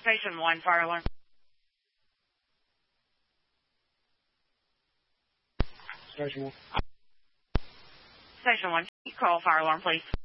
Station 1, fire alarm. Station 1. Station 1, call fire alarm, please.